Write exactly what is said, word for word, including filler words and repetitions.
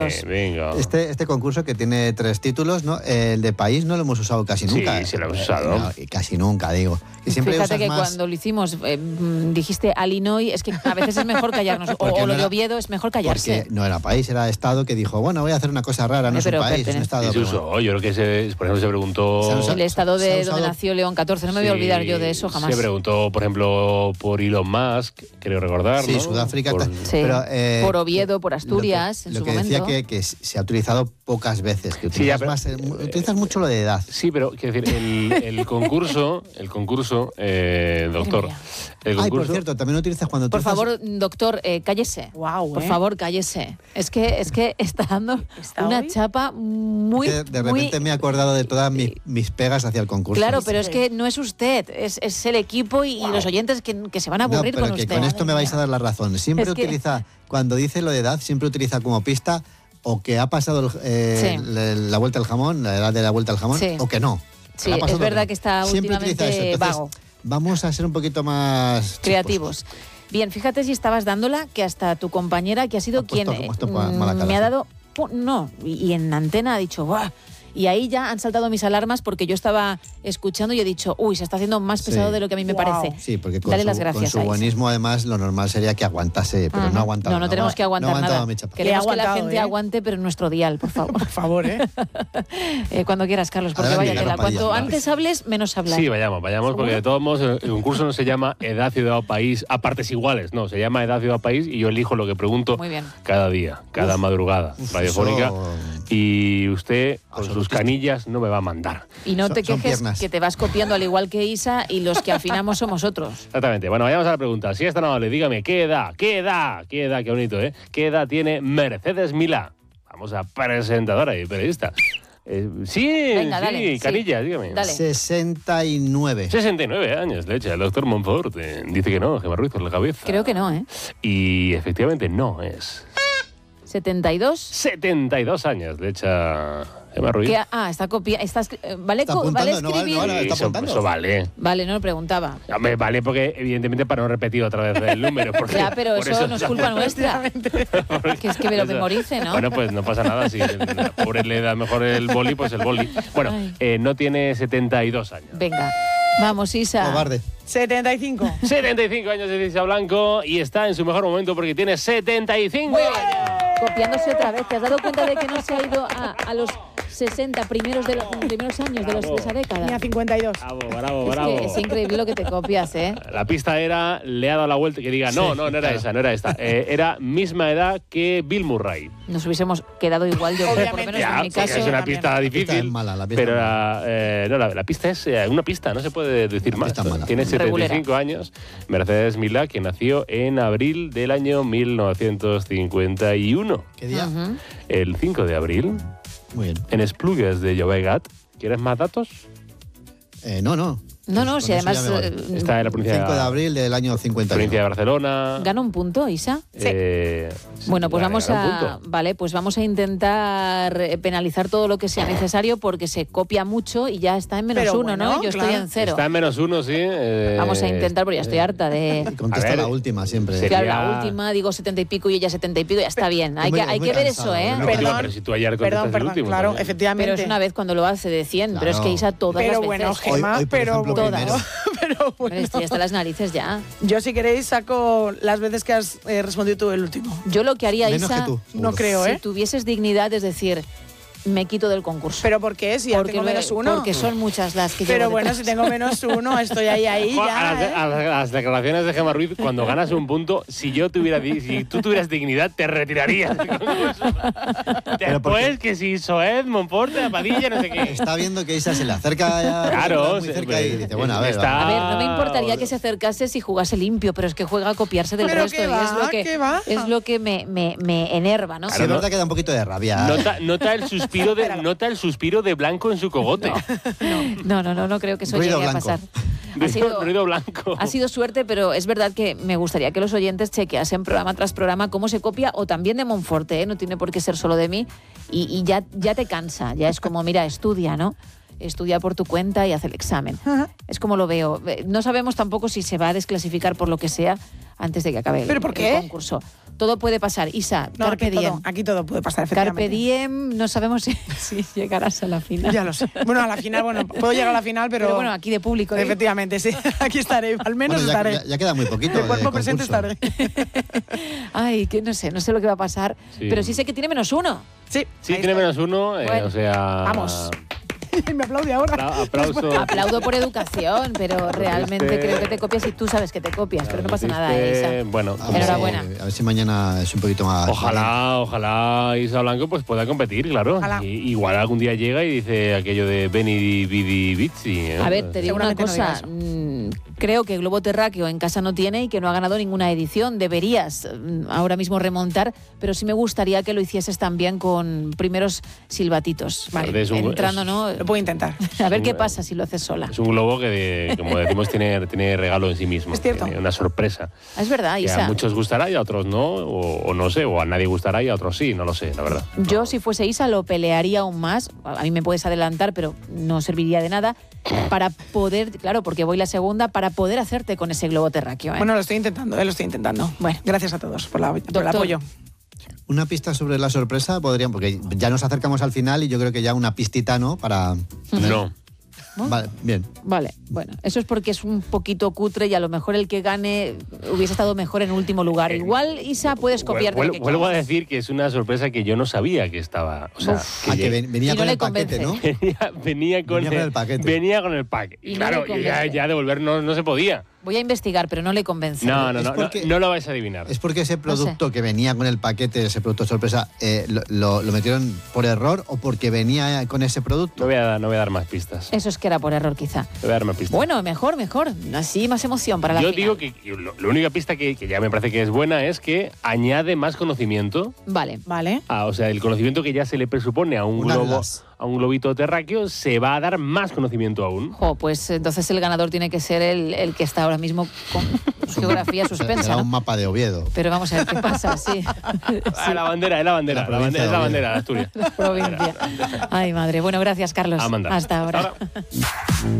Eh, venga. Este, este concurso que tiene tres títulos, ¿no? El de país no lo hemos usado casi nunca. Sí, sí lo hemos usado. No, casi nunca, digo. Que siempre Fíjate usas que más... cuando lo hicimos eh, dijiste Illinois, es que a veces es mejor callarnos. O, Porque o no lo era- de Oviedo es mejor callarse. Porque no era país, era Estado que dijo, bueno, voy a hacer una cosa rara, no Eh, es un pero país, es un pertenece. Estado. Sí, se pero bueno. usó. Yo creo que, se, por ejemplo, se preguntó... Se han usado- El estado se ha de usado- donde nació León catorce, no me voy a Sí, olvidar yo de eso jamás. Se preguntó, por ejemplo, por Elon Musk, creo recordar, Sí, ¿no? Sudáfrica. Por- tal. Sí. Pero, eh, Por Oviedo, por lo Asturias, que, en lo su que decía momento. que, que se ha utilizado pocas veces, que Sí, ya, utilizas, pero- más, eh, mu- utilizas mucho lo de edad. Sí, pero quiero decir, el, el concurso, el concurso, eh, doctor, mía. el Ay, por concurso... cierto, también lo utilizas cuando Por utilizas- favor, doctor, eh, cállese. Guau, Por ¿eh? favor, cállese. Es que, es que está dando ¿Está una hoy? chapa muy... que de muy- repente me he acordado de todas mis, mis pegas hacia el concurso. Claro, Sí, pero sí. es que no es usted, es, es el equipo y, y los oyentes que, que se van a No, aburrir pero con que usted. con esto me vais a dar la razón. Siempre Es que- utiliza, cuando dice lo de edad, siempre utiliza como pista o que ha pasado el- eh, Sí. la, la vuelta al jamón, la edad de la vuelta al jamón, Sí. o que no. Sí, Le ha pasado es verdad no. que está Siempre utiliza últimamente eso. Entonces, vago. Vamos a ser un poquito más Creativos. Bien, fíjate si estabas dándola, que hasta tu compañera, que ha sido Ha puesto- quien ha puesto eh, pa- mala cara, me ha sí. dado... pu- No, y, y en antena ha dicho... ¡buah! Y ahí ya han saltado mis alarmas porque yo estaba escuchando y he dicho, uy, se está haciendo más pesado Sí. de lo que a mí me Guau. parece. Sí, porque con Dale su, las con gracias su a Isa. buenismo, además, lo normal sería que aguantase, pero Ajá. no aguantaba. No, no tenemos que aguantar no aguantaba nada. mi chapa. Queremos Le ha que la aguantado, gente ¿eh? aguante, pero en nuestro dial, por favor. Por favor, ¿eh? Eh, cuando quieras, Carlos, porque Adelante, vaya tela. Carlos Padilla. Cuanto antes hables, menos hablar. Sí, vayamos, vayamos, porque de todos modos el, el concurso no se llama Edad, Ciudad o País a partes iguales, no, se llama Edad, Ciudad o País y yo elijo lo que pregunto Muy bien. cada día, cada madrugada Uf, radiofónica eso- y usted con sus Absolutista. canillas no me va a mandar. Y no Son- te son quejes piernas. que te vas copiando al igual que Isa y los que afinamos somos otros. Exactamente. Bueno, vayamos a la pregunta. Si es tan amable, dígame, ¿qué edad, qué edad, qué edad, qué bonito, ¿eh? ¿Qué edad tiene Mercedes Milá? Vamos a presentadora y periodista. Eh, sí, Venga, sí, dale, sí. Canillas, dígame. Dale. sesenta y nueve. sesenta y nueve años, de hecho, el doctor Monfort eh, dice que no, Gemma Ruiz por la cabeza. Creo que no, ¿eh? Y efectivamente no es. setenta y dos. setenta y dos años, de hecha Gemma Ruiz. ¿Qué? Ah, está copiando. ¿Vale, Está co- apuntando, ¿vale no vale, escribir? no vale. Sí, está eso, apuntando. eso vale. Vale, no lo preguntaba. Hombre, vale, porque evidentemente para no repetir otra vez el número. Porque, Ya, pero por eso no es culpa nuestra. Que es que me lo Eso. memorice, ¿no? Bueno, pues no pasa nada. Si el pobre le da mejor el boli, pues el boli. Bueno, Ay. eh, no tiene setenta y dos años. Venga. Vamos, Isa. Cobarde. setenta y cinco. setenta y cinco años de Isa Blanco y está en su mejor momento porque tiene setenta y cinco años. Copiándose otra vez. ¿Te has dado cuenta de que no se ha ido a, a los sesenta primeros, de los, primeros años de, los, de esa década? Tenía cincuenta y dos. Bravo, bravo, Es bravo. que es increíble lo que te copias, ¿eh? La pista era, le ha dado la vuelta y que diga, no, Sí, no, no era claro. esa, no era esta. Eh, era misma edad que Bill Murray. Nos hubiésemos quedado igual, yo creo, por lo Obviamente. menos Ya, en mi porque caso. es una también. pista difícil. pista es mala, la pista pero es la, eh, no, la, la pista es eh, una pista, no se puede decir La más. pista es mala. Tiene setenta y cinco Regulera. años. Mercedes Milá, que nació en abril del año mil novecientos cincuenta y uno. ¿Qué día? Ujú. El cinco de abril, Muy bien. en Esplugues de Llobregat. ¿Quieres más datos? Eh, no, no. No, no, Con si eso además ya me vale. eh, Está en la provincia, cinco de abril del año cincuenta y provincia de uno. Barcelona. gana un punto, Isa. Eh, Bueno, pues gana- vamos gana un a, punto. vale, pues vamos a intentar eh, penalizar todo lo que sea necesario porque se copia mucho y ya está en menos Pero uno, ¿no? bueno, Yo estoy claro. en cero. Está en menos uno, sí. eh, Vamos a intentar, porque ya estoy harta de. Y contesta A ver, la última siempre. sería- Claro, la última, digo setenta y pico y ella setenta y pico, ya está bien. Hay muy- que, hay muy que ver cansado, eso, ¿eh? muy Pero, Perdón, pero si tú ayer Perdón, contestaste el perdón, último. claro, también. efectivamente. Pero es una vez cuando lo hace de cien, pero es que Claro. Isa todas Pero las bueno, veces. Gemma, Hoy- hoy, por pero ejemplo, bueno. primero. pero Pero bueno. estoy hasta las narices ya. Yo, si queréis, saco las veces que has eh, respondido tú el último. Yo lo que haría, Menos Isa, que tú. No seguro. creo, si ¿eh? tuvieses dignidad, es decir, me quito del concurso. ¿Pero por qué? Si ya porque, tengo lo- menos uno. porque son muchas las que Pero llevo bueno, detrás. si tengo menos uno, estoy ahí, ahí Jo, a, ya, las, ¿eh? a las- a las declaraciones de Gemma Ruiz, cuando ganas un punto, si yo tuviera di- si tú tuvieras dignidad, te retirarías del concurso. Después que si Soed, Monforte, Padilla, no sé qué. Está viendo que Isa se le acerca ya Claro, muy se- cerca y dice, bueno, a ver, está- va. A ver, no me importaría Ah, que se acercase si jugase limpio, pero es que juega a copiarse del Pero resto qué y es va, lo que, qué va. es lo que me, me, me enerva, ¿no? Sí, Claro, es no- verdad que da un poquito de rabia. Nota, nota el suspiro de nota el suspiro de Blanco en su cogote. No, no, no, no creo que eso Ruido llegue a blanco. pasar. Ha Ruido, sido, ruido blanco. ha sido suerte, pero es verdad que me gustaría que los oyentes chequeasen programa tras programa cómo se copia, o también de Monforte, ¿eh? No tiene por qué ser solo de mí, y, y ya, ya te cansa, ya es como, mira, estudia, ¿no? Estudia por tu cuenta y haz el examen. Es como lo veo. Eh, No sabemos tampoco si se va a desclasificar por lo que sea antes de que acabe el, ¿Pero por el qué? concurso. todo puede pasar. Isa, No, carpe aquí diem. todo, aquí todo puede pasar, efectivamente. Carpe diem, no sabemos si, si llegarás a la final. Ya lo sé. Bueno, a la final, bueno, puedo llegar a la final, pero... Pero bueno, aquí de público. ¿eh? Efectivamente, sí. Aquí estaré, al menos Bueno, ya, estaré. ya- ya queda muy poquito. De de cuerpo presente concurso. estaré. Ay, que no sé, no sé lo que va a pasar. Sí. Pero sí sé que tiene menos uno. Sí, Sí, ahí tiene está. menos uno, eh, Bueno, o sea... vamos. Me aplaude ahora. Apla- aplauso. Aplaudo por educación, pero realmente Este- creo que te copias y tú sabes que te copias, pero no pasa nada, Este, Isa. Bueno, A como- ver si- Enhorabuena. A ver si mañana es un poquito más. Ojalá, ojalá Isa Blanco pues pueda competir, claro. Ojalá. Y, igual algún día llega y dice aquello de Beni Bidi Bitsi. ¿eh? A ver, te digo una Seguramente no diga cosa. eso. mm, creo que Globo Terráqueo en casa no tiene y que no ha ganado ninguna edición. Deberías mm, ahora mismo remontar, pero sí me gustaría que lo hicieses también con primeros silbatitos. Vale. Es un- Entrando, es- ¿no? Lo puedo intentar. A ver un- qué pasa si lo haces sola. Es un globo que, de- como decimos, tiene, tiene regalo en sí mismo. Es cierto. Tiene una sorpresa. Es verdad, Que a Isa. muchos gustará y a otros no, o, o no sé, o a nadie gustará y a otros sí, no lo sé, la verdad. Yo, si fuese Isa, lo pelearía aún más. A mí me puedes adelantar, pero no serviría de nada para poder, claro, porque voy la segunda, para poder hacerte con ese globo terráqueo. ¿eh? Bueno, lo estoy intentando, eh, lo estoy intentando. Bueno. Gracias a todos por, la- por el Doctor. apoyo. Una pista sobre la sorpresa podrían, porque ya nos acercamos al final y yo creo que ya una pistita, ¿no? Para. No. Vale, bien. Vale, bueno, eso es porque es un poquito cutre y a lo mejor el que gane hubiese estado mejor en último lugar. Igual, Isa, puedes copiarte Vuel- lo que Vuelvo a quieras. decir que es una sorpresa que yo no sabía que estaba. O sea, Uf. que Ah, que lle- ven- venía Y no con le el paquete, ¿no? convence. venía, venía con, Venía con el paquete. Venía con el pack. Y no claro, le y ya, convence. ya devolver no, no se podía. Voy a investigar, pero no le convence. No, no, Es no, no, porque- no lo vais a adivinar. Es porque ese producto que venía con el paquete, ese producto sorpresa, eh, lo, lo- lo metieron por error o porque venía con ese No producto? voy, a, no voy a dar más pistas. Eso es que era por error, quizá. No voy a dar más pistas. Bueno, mejor, mejor. Así más emoción para la Yo final. digo que que lo- la única pista que, que ya me parece que es buena es que añade más conocimiento. Vale. Vale. Ah, o sea, el conocimiento que ya se le presupone a un Un globo, atlas. a un globito terráqueo, se va a dar más conocimiento aún. Jo, pues entonces el ganador tiene que ser el, el que está ahora mismo con geografía suspensa, Será ¿no? un mapa de Oviedo. Pero vamos a ver qué pasa, sí. Ah, la bandera, es la bandera. La La, bandera, provincia es la de bandera de Asturias. Provincia. Ay, madre. Bueno, gracias, Carlos. A mandar. Hasta ahora. Hasta ahora.